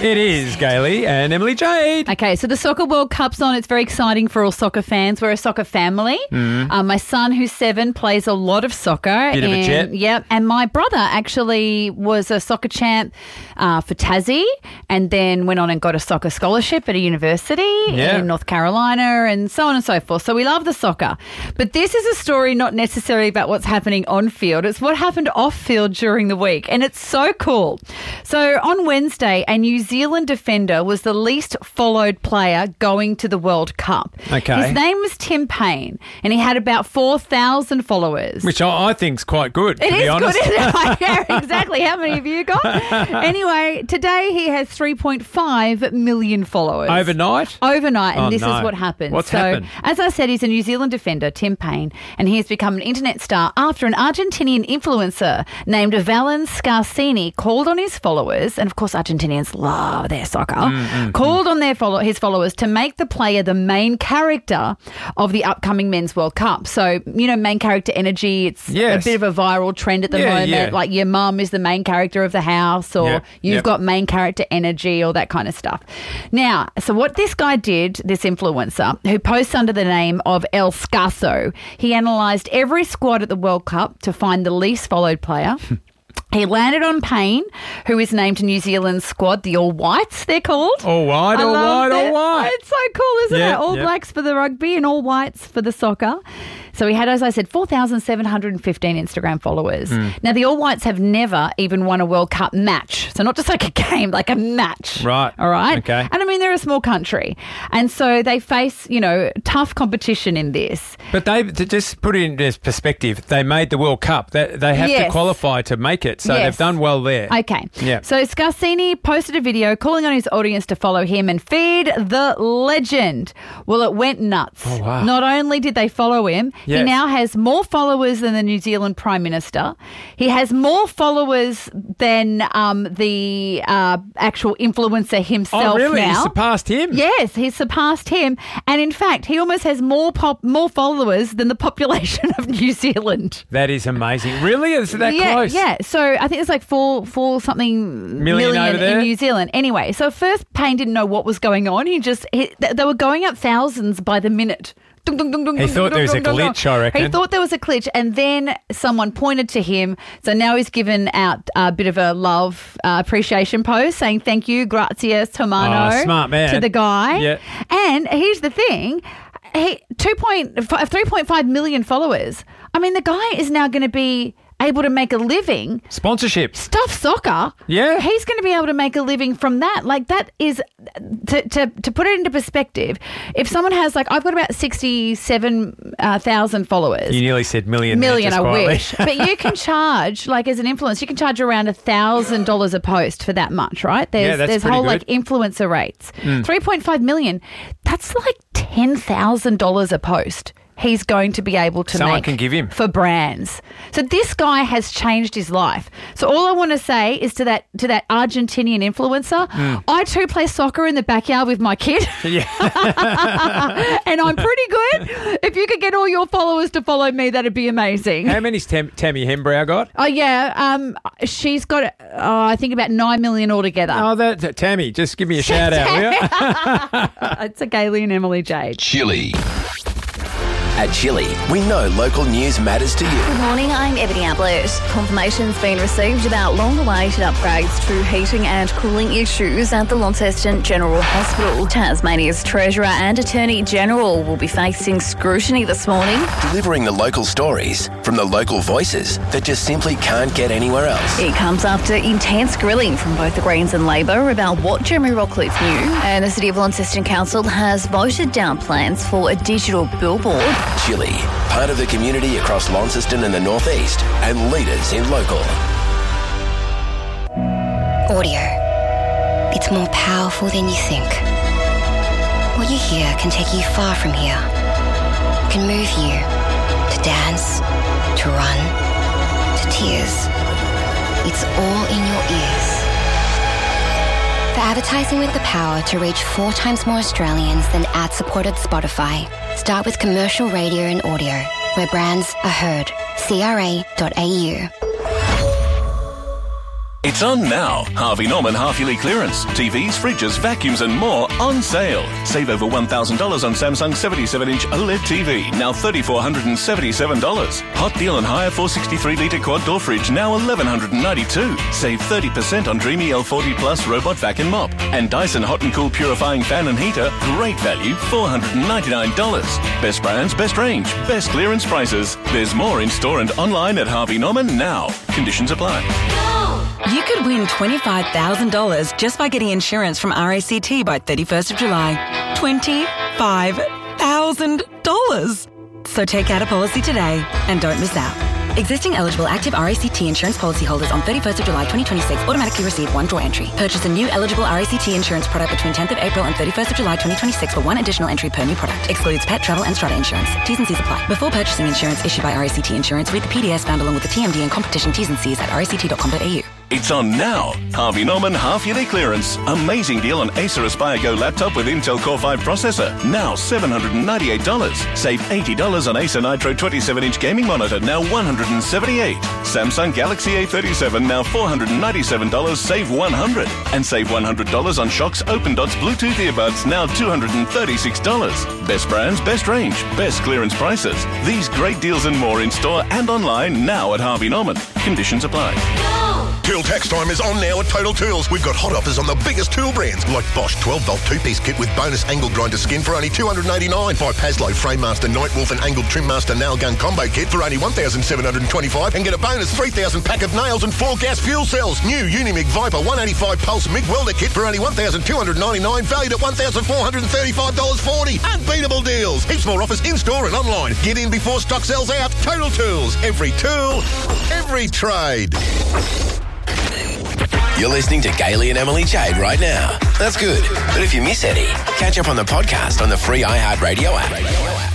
It is, Gailey and Emily Jade. Okay, so the Soccer World Cup's on. It's very exciting for all soccer fans. We're a soccer family. My son, who's 7, plays a lot of soccer. Bit of a jet. Yep. And my brother actually was a soccer champ for Tassie and then went on and got a soccer scholarship at a university in North Carolina and so on and so forth. So we love the soccer. But this is a story not necessarily about what's happening on field. It's what happened off field during the week. And it's so cool. So on Wednesday, a New Zealand defender was the least followed player going to the World Cup. Okay. His name was Tim Payne, and he had about 4,000 followers. Which I think's quite good, to be honest. It is good, yeah, exactly. How many have you got? Anyway, today he has 3.5 million followers. Overnight? Overnight, and this no. is what happened. What's happened? As I said, he's a New Zealand defender, Tim Payne, and he has become an internet star after an Argentinian influencer named Valen Scarsini called on his followers, and of course Argentinians love their soccer, called on his followers to make the player the main character of the upcoming Men's World Cup. So, you know, main character energy, it's a bit of a viral trend at the moment. Yeah. Like your mum is the main character of the house, or you've got main character energy, or that kind of stuff. Now, so what this guy did, this influencer, who posts under the name of El Scasso, he analysed every squad at the World Cup to find the least followed player. He landed on Payne, who is named to New Zealand's squad, the All Whites, they're called. All white. It's so cool, isn't it? All Blacks for the rugby and All Whites for the soccer. So he had, as I said, 4,715 Instagram followers. Now, the All Whites have never even won a World Cup match. So not just like a game, like a match. Right. All right? Okay. And I mean, they're a small country. And so they face, you know, tough competition in this. But to just put it into perspective, they made the World Cup. They have to qualify to make it. So they've done well there. Okay. Yeah. So Scarsini posted a video calling on his audience to follow him and feed the legend. Well, it went nuts. Oh, wow. Not only did they follow him, yes. he now has more followers than the New Zealand Prime Minister. He has more followers than the actual influencer himself. Oh, really? Now. He surpassed him? Yes, he's surpassed him. And in fact, he almost has more followers than the population of New Zealand. That is amazing. Really? Is it that close? Yeah. So I think it's like four something million over there? in New Zealand. Anyway, so first Payne didn't know what was going on. They were going up thousands by the minute. He thought there was a glitch, I reckon. He thought there was a glitch, and then someone pointed to him. So now he's given out a bit of a love appreciation post saying thank you, gracias, hermano, smart man. to the guy. Yeah. And here's the thing. 3.5 million followers. I mean, the guy is now going to be able to make a living. Sponsorship. Stuff soccer. Yeah. He's going to be able to make a living from that. Like, that is, to put it into perspective, if someone has, like, I've got about 67,000 followers. You nearly said million. I wish. But you can charge, like, as an influencer, you can charge around $1,000 a post for that much, right? There's whole, good. like, influencer rates. 3.5 million, that's like $10,000 a post. He's going to be able to Someone make can give him. for brands. So this guy has changed his life. So all I want to say is to that Argentinian influencer, I too play soccer in the backyard with my kid. Yeah. And I'm pretty good. If you could get all your followers to follow me, that'd be amazing. How many's Tammy Hembrow got? Oh, yeah. She's got, I think, about 9 million altogether. Oh, Tammy, just give me a shout out, will you? It's a Gailey and Emily Jade. Chili. At Chili, we know local news matters to you. Good morning, I'm Ebony Ablett. Confirmation's been received about long-awaited upgrades to heating and cooling issues at the Launceston General Hospital. Tasmania's Treasurer and Attorney General will be facing scrutiny this morning. Delivering the local stories from the local voices that just simply can't get anywhere else. It comes after intense grilling from both the Greens and Labor about what Jeremy Rockcliffe knew. And the City of Launceston Council has voted down plans for a digital billboard. Chili, part of the community across Launceston and the Northeast, and leaders in local. Audio. It's more powerful than you think. What you hear can take you far from here. Can move you to dance, to run, to tears. It's all in your ears. For advertising with the power to reach 4 times more Australians than ad-supported Spotify, start with commercial radio and audio, where brands are heard. CRA.au. It's on now. Harvey Norman half-yearly clearance. TVs, fridges, vacuums and more on sale. Save over $1,000 on Samsung 77-inch OLED TV, now $3,477. Hot deal on higher 463-litre quad-door fridge, now $1,192. Save 30% on Dreamy L40 Plus robot vacuum mop. And Dyson Hot and Cool purifying fan and heater, great value, $499. Best brands, best range, best clearance prices. There's more in-store and online at Harvey Norman now. Conditions apply. You could win $25,000 just by getting insurance from RACT by 31st of July. $25,000. So take out a policy today and don't miss out. Existing eligible active RACT insurance policyholders on 31st of July 2026 automatically receive one draw entry. Purchase a new eligible RACT insurance product between 10th of April and 31st of July 2026 for one additional entry per new product. Excludes pet, travel and strata insurance. T's and C's apply. Before purchasing insurance issued by RACT Insurance, read the PDS found along with the TMD and competition T's and C's at ract.com.au. It's on now. Harvey Norman half-yearly clearance. Amazing deal on Acer Aspire Go laptop with Intel Core 5 processor. Now $798. Save $80 on Acer Nitro 27-inch gaming monitor. Now $178. Samsung Galaxy A37. Now $497. Save $100. And save $100 on Shox Open Dots Bluetooth earbuds. Now $236. Best brands, best range, best clearance prices. These great deals and more in store and online now at Harvey Norman. Conditions apply. Tool tax time is on now at Total Tools. We've got hot offers on the biggest tool brands like Bosch 12-volt two-piece kit with bonus angle grinder skin for only $289. Buy Paslow Framemaster Nightwolf and Angled Trimmaster Nail Gun combo kit for only $1,725 and get a bonus 3,000 pack of nails and 4 gas fuel cells. New Unimig Viper 185 pulse MIG welder kit for only $1,299, valued at $1,435.40. Unbeatable deals. Heaps more offers in-store and online. Get in before stock sells out. Total Tools. Every tool, every trade. You're listening to Gailey and Emily Jade right now. That's good. But if you miss any, catch up on the podcast on the free iHeartRadio app.